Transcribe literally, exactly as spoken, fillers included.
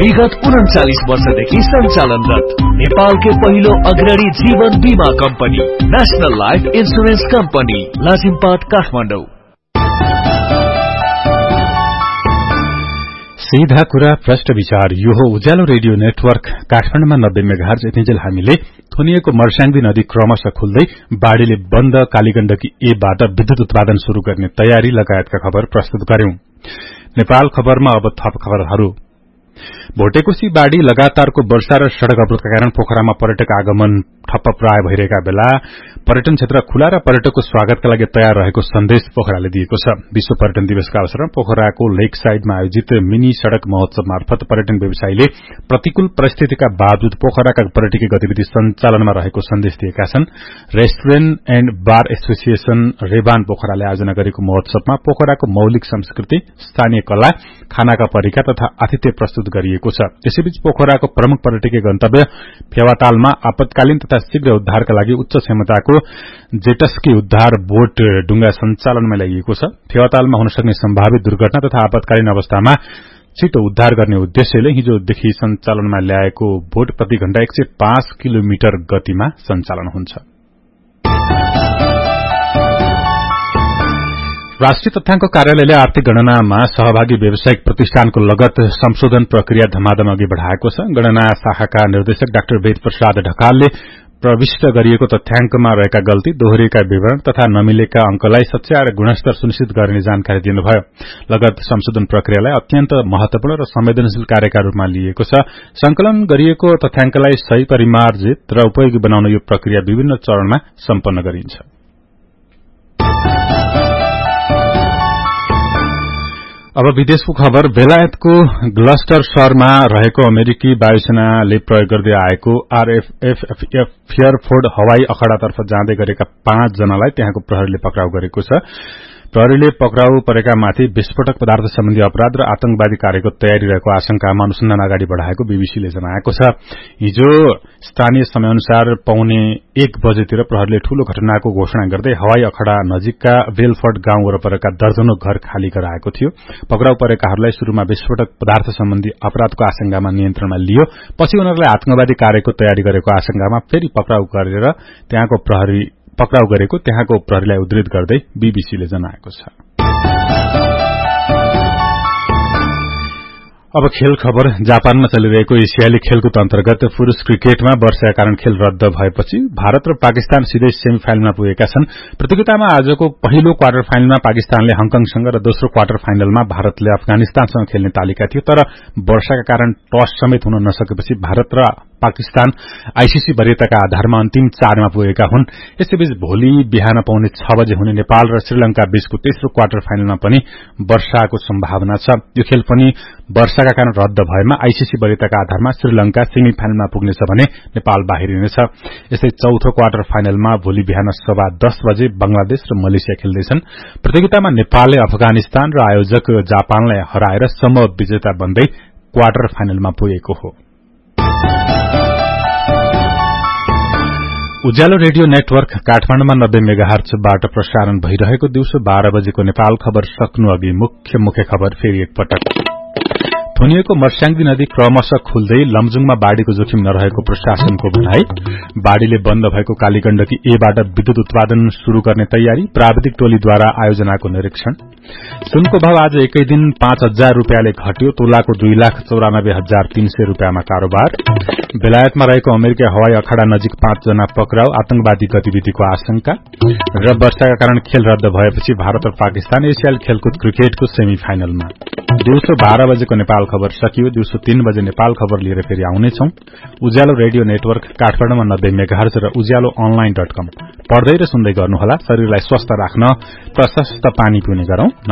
विगत उन्चालीस वर्षदेखि सञ्चालनरत नेपालकै पहिलो अग्रणी जीवन बीमा company national life insurance company Lazimpat Kathmandu. सीधा कुरा प्रश्न विचार यो हो उज्यालो रेडियो नेटवर्क काठमाडौँमा नब्बे मेगाहर्ज एथिन्जेल हामीले थुनिएको मर्स्याङ्गी नदी क्रमशः खुल्दै बाढ़ीले बन्द कालीगण्डकी एबाट विद्युत उत्पादन शुरू गर्ने तयारी लगायतका खबर प्रस्तुत गर्यौं। नेपाल खबरमा अब थप खबरहरू। भोटेकोशी बाढ़ी लगातारको वर्षा र सड़क अवरोधका कारण पोखरामा पर्यटक आगमन ठप्प प्राय भइरहेका बेला पर्यटन क्षेत्र खुला र पर्यटकको स्वागतका लागि तयार रहेको सन्देश पोखराले दिएको छ। विश्व पर्यटन दिवसका अवसरमा पोखराको लेक साइडमा आयोजित मिनी सड़क महोत्सव मार्फत पर्यटन व्यवसायीले प्रतिकूल परिस्थितिका बावजुद पोखराका पर्यटकीय गतिविधि सञ्चालनमा रहेको सन्देश दिएका छन्। Restaurant and bar association Reban पोखराले आयोजना गरेको महोत्सवमा पोखराको मौलिक संस्कृति, स्थानीय कला, खानाका परिकार तथा आतिथ्य प्रस्तुत गरिएको छ। यसैबीच पोखराको प्रमुख पर्यटकीय गन्तव्य फेवातालमा आपतकालीन तथा शीघ्र उद्धारका लागि उच्च क्षमताको जेटस्की उद्धार बोट डुंगा सञ्चालनमा ल्याइएको छ। फेवातालमा हुन सक्ने सम्भावित दुर्घटना तथा आपतकालीन अवस्थामा छिटो उद्धार गर्ने उद्देश्यले हिजोदेखि सञ्चालनमा ल्याएको बोट प्रति घण्टा एक सय पाँच किलोमिटर गतिमा सञ्चालन हुन्छ। राष्ट्रिय तथ्याङ्क कार्यालयले आर्थिक गणनामा सहभागी व्यावसायिक प्रतिष्ठानको लगत संशोधन प्रक्रिया धमाधम अघि बढ़ाएको छ। गणना शाखाका निर्देशक डाक्टर वेद प्रसाद ढकालले प्रविष्ट गरिएको तथ्याङ्कमा रहेका गल्ती, दोहोरिएका विवरण तथा नमिलेका अंकलाई सच्याएर गुणस्तर सुनिश्चित गर्ने जानकारी दिनुभयो। लगत संशोधन प्रक्रियालाई अत्यन्त महत्वपूर्ण र संवेदनशील कार्यका रूपमा लिएको छ। संकलन गरिएको तथ्याङ्कलाई सही परिमार्जित र उपयोगी बनाउन यो प्रक्रिया विभिन्न चरणमा सम्पन्न गरिन्छ। अब विदेशको खबर। बेलायतको ग्लस्टर शहरमा रहेको अमेरिकी वायुसेनाले प्रयोग गर्दै आएको आरएफएफ फेयरफोर्ड हवाई अखड़ातर्फ जाँदै गरेका पाँच जनालाई त्यहाँको प्रहरीले पक्राउ गरेको छ। प्रहरीले पक्राउ परेका माथि विस्फोटक पदार्थ सम्बन्धी अपराध र आतंकवादी कार्यको तयारी रहेको आशंकामा अनुसन्धान अगाडि बढ़ाएको बीबीसीले जनाएको छ। हिजो स्थानीय समयअनुसार पौने एक बजेतिर प्रहरीले ठूलो घटनाको घोषणा गर्दै हवाई अखड़ा नजिकका बेलफोर्ड गाउँ वरपरका दर्जनौं घर खाली गराएको थियो। पक्राउ परेकाहरूलाई शुरूमा विस्फोटक पदार्थ सम्बन्धी अपराधको आशंकामा नियन्त्रणमा लियो, पछि उनीहरूलाई आतंकवादी कार्यको तयारी गरेको आशंकामा फेरि पक्राउ गरेर त्यहाँको प्रहरी पक्राउ गरेको त्यहाँको प्रहरीलाई उद्धृत गर्दै बीबीसीले जनाएको छ। अब खेल खबर। जापानमा चलिरहेको एसियाली खेलकुद अन्तर्गत पुरूष क्रिकेटमा वर्षाका कारण खेल रद्द भएपछि भारत र पाकिस्तान सिधै सेमी फाइनलमा पुगेका छन्। प्रतियोगितामा आजको पहिलो क्वार्टर फाइनलमा पाकिस्तानले हङकङसँग र दोस्रो क्वार्टर फाइनलमा भारतले अफगानिस्तानसँग खेल्ने तालिका थियो, तर वर्षाका कारण टस समेत हुन नसकेपछि भारत र पाकिस्तान आईसीसी वरियताका आधारमा अन्तिम चारमा पुगेका हुन्। यसैबीच भोलि बिहान पाउने छ बजे हुने नेपाल र श्रीलंका बीचको तेस्रो क्वार्टर फाइनलमा पनि वर्षाको सम्भावना छ। यो खेल पनि वर्षाका कारण रद्द भएमा आईसीसी वरियताका आधारमा श्रीलंका सेमी फाइनलमा पुग्नेछ भने नेपाल बाहिरिनेछ। यसै चौथो क्वार्टर फाइनलमा भोलि बिहान सवा दस बजे बंगलादेश र मलेसिया खेल्दैछन्। प्रतियोगितामा नेपालले अफगानिस्तान र आयोजक जापानलाई हराएर समूह विजेता बन्दै क्वार्टर फाइनलमा पुगेको हो। उज्यालो रेडियो नेटवर्क काठमाडौँमा नब्बे मेगाहर्जबाट प्रसारण भइरहेको दिउँसो बाह्र बजेको नेपाल खबर सक्नु अघि मुख्य मुख्य खबर फेरि एकपटक। थुनिएको मर्स्याङ्गी नदी क्रमशः खुल्दै लमजुङमा बाढ़ीको जोखिम नरहेको प्रशासनको भनाई। बाढ़ीले बन्द भएको कालीगण्डकी एबाट विद्युत उत्पादन शुरू गर्ने तयारी, प्राविधिक टोलीद्वारा आयोजनाको निरीक्षण। सुनको भाव आज एकै दिन पाँच हजार रूपियाँले घट्यो, तोलाको दुई लाख चौरानब्बे हजार तीन सय रूपियाँमा कारोबार। बेलायतमा रहेको अमेरिकी हवाई अखड़ा नजिक पाँचजना पक्राउ, आतंकवादी गतिविधिको आशंका। र वर्षाका कारण खेल रद्द भएपछि भारत र पाकिस्तान एसियाली खेलकुद क्रिकेटको सेमी फाइनलमा। दिउँसो बाह्र बजेको नेपाल खबर सकियो। दिउँसो तीन बजे नेपाल खबर लिएर फेरि आउनेछौं। उज्यालो रेडियो नेटवर्क काठमाडौँमा नब्बे मेगाहर्ज र उज्यालो अनलाइन डट कम पढ्दै र सुन्दै गर्नुहोला। शरीरलाई स्वस्थ राख्न प्रशस्त पानी पिउने गरौं।